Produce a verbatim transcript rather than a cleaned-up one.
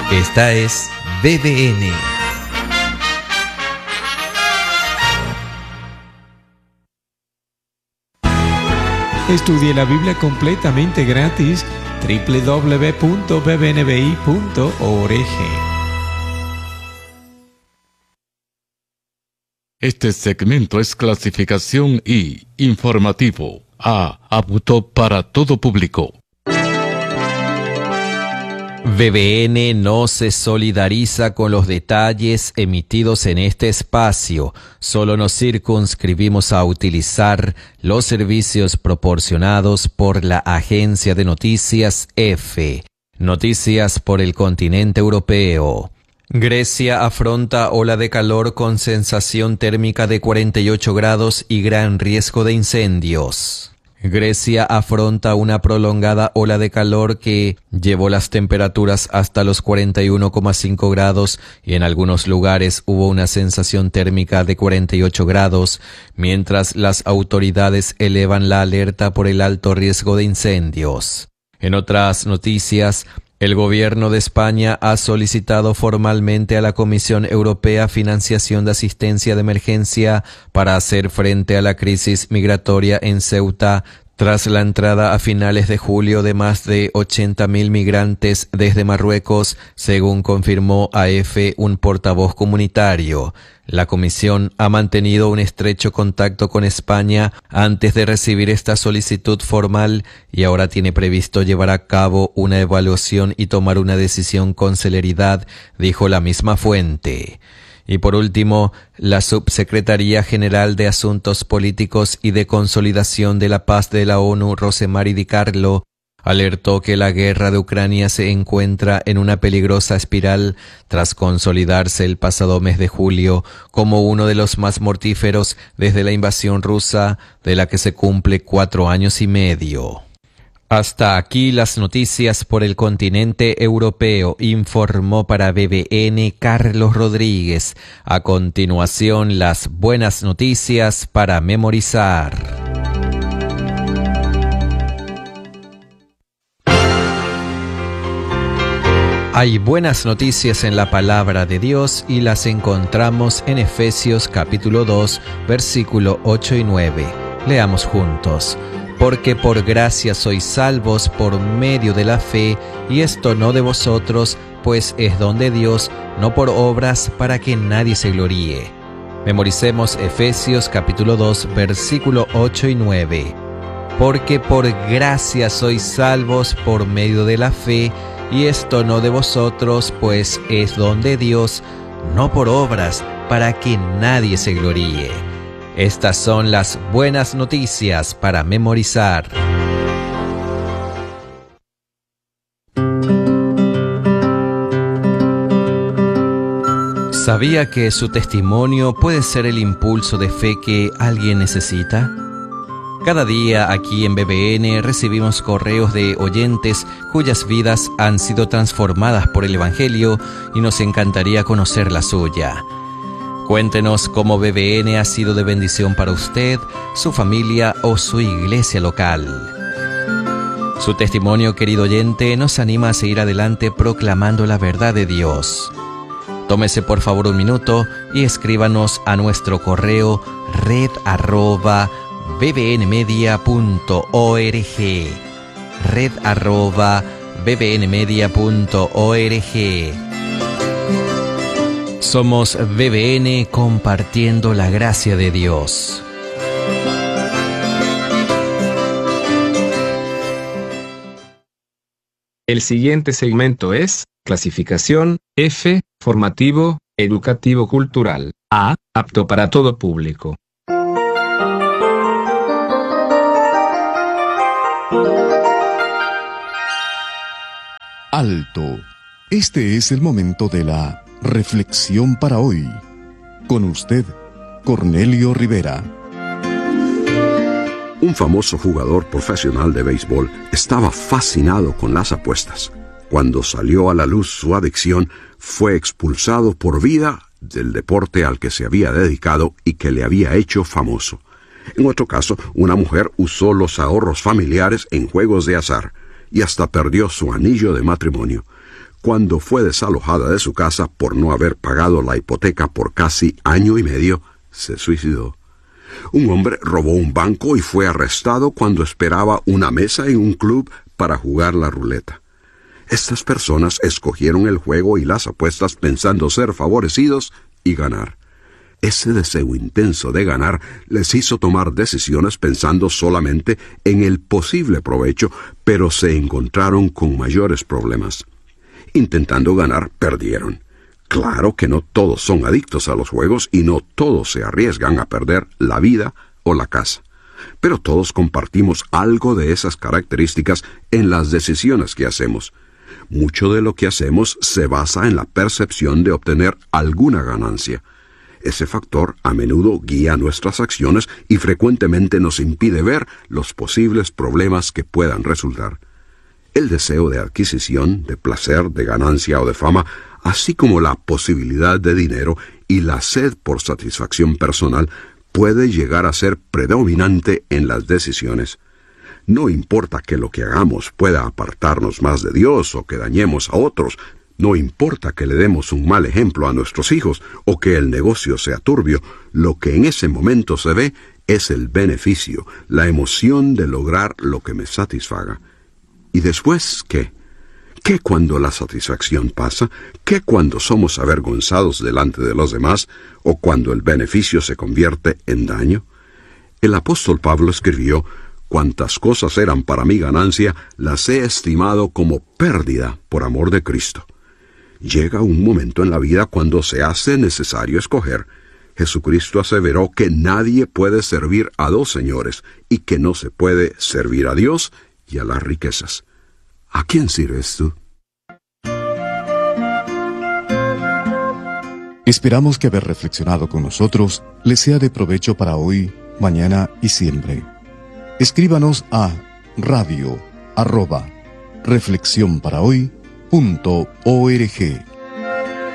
Esta es B B N. Estudie la Biblia completamente gratis. doble u doble u doble u punto b b n b i punto org. Este segmento es clasificación I, informativo, A, apto para todo público. B B N no se solidariza con los detalles emitidos en este espacio. Solo nos circunscribimos a utilizar los servicios proporcionados por la agencia de noticias EFE. Noticias por el continente europeo. Grecia afronta ola de calor con sensación térmica de cuarenta y ocho grados y gran riesgo de incendios. Grecia afronta una prolongada ola de calor que llevó las temperaturas hasta los cuarenta y uno coma cinco grados y en algunos lugares hubo una sensación térmica de cuarenta y ocho grados, mientras las autoridades elevan la alerta por el alto riesgo de incendios. En otras noticias, el gobierno de España ha solicitado formalmente a la Comisión Europea financiación de asistencia de emergencia para hacer frente a la crisis migratoria en Ceuta tras la entrada a finales de julio de más de ochenta mil migrantes desde Marruecos, según confirmó a EFE un portavoz comunitario. La Comisión ha mantenido un estrecho contacto con España antes de recibir esta solicitud formal y ahora tiene previsto llevar a cabo una evaluación y tomar una decisión con celeridad, dijo la misma fuente. Y por último, la Subsecretaría General de Asuntos Políticos y de Consolidación de la Paz de la ONU, Rosemary Di Carlo, alertó que la guerra de Ucrania se encuentra en una peligrosa espiral tras consolidarse el pasado mes de julio como uno de los más mortíferos desde la invasión rusa, de la que se cumple cuatro años y medio. Hasta aquí las noticias por el continente europeo, informó para B B N Carlos Rodríguez. A continuación, las buenas noticias para memorizar. Hay buenas noticias en la palabra de Dios y las encontramos en Efesios capítulo dos, versículo ocho y nueve. Leamos juntos. Porque por gracia sois salvos por medio de la fe, y esto no de vosotros, pues es don de Dios, no por obras, para que nadie se gloríe. Memoricemos Efesios capítulo dos, versículo ocho y nueve. Porque por gracia sois salvos por medio de la fe, y esto no de vosotros, pues es don de Dios, no por obras, para que nadie se gloríe. Estas son las buenas noticias para memorizar. ¿Sabía que su testimonio puede ser el impulso de fe que alguien necesita? Cada día aquí en B B N recibimos correos de oyentes cuyas vidas han sido transformadas por el Evangelio y nos encantaría conocer la suya. Cuéntenos cómo B B N ha sido de bendición para usted, su familia o su iglesia local. Su testimonio, querido oyente, nos anima a seguir adelante proclamando la verdad de Dios. Tómese por favor un minuto y escríbanos a nuestro correo red arroba b b n media punto org. red arroba b b n media punto org. Somos B B N compartiendo la gracia de Dios. El siguiente segmento es clasificación F, formativo, educativo cultural. A, apto para todo público. Alto. Este es el momento de la reflexión para hoy. Con usted, Cornelio Rivera. Un famoso jugador profesional de béisbol estaba fascinado con las apuestas. Cuando salió a la luz su adicción, fue expulsado por vida del deporte al que se había dedicado y que le había hecho famoso. En otro caso, una mujer usó los ahorros familiares en juegos de azar y hasta perdió su anillo de matrimonio. cuando fue desalojada de su casa por no haber pagado la hipoteca por casi año y medio, se suicidó. Un hombre robó un banco y fue arrestado cuando esperaba una mesa en un club para jugar la ruleta. Estas personas escogieron el juego y las apuestas pensando ser favorecidos y ganar. Ese deseo intenso de ganar les hizo tomar decisiones pensando solamente en el posible provecho, pero se encontraron con mayores problemas. Intentando ganar, perdieron. Claro que no todos son adictos a los juegos y no todos se arriesgan a perder la vida o la casa. Pero todos compartimos algo de esas características en las decisiones que hacemos. Mucho de lo que hacemos se basa en la percepción de obtener alguna ganancia. Ese factor a menudo guía nuestras acciones y frecuentemente nos impide ver los posibles problemas que puedan resultar. El deseo de adquisición, de placer, de ganancia o de fama, así como la posibilidad de dinero y la sed por satisfacción personal, puede llegar a ser predominante en las decisiones. No importa que lo que hagamos pueda apartarnos más de Dios o que dañemos a otros. No importa que le demos un mal ejemplo a nuestros hijos o que el negocio sea turbio. Lo que en ese momento se ve es el beneficio, la emoción de lograr lo que me satisfaga. ¿Y después qué? ¿Qué cuando la satisfacción pasa? ¿Qué cuando somos avergonzados delante de los demás? ¿O cuando el beneficio se convierte en daño? El apóstol Pablo escribió: «Cuantas cosas eran para mi ganancia, las he estimado como pérdida por amor de Cristo». Llega un momento en la vida cuando se hace necesario escoger. Jesucristo aseveró que nadie puede servir a dos señores y que no se puede servir a Dios y a las riquezas. ¿A quién sirves tú? Esperamos que haber reflexionado con nosotros les sea de provecho para hoy, mañana y siempre. Escríbanos a radio arroba reflexión para hoy punto org.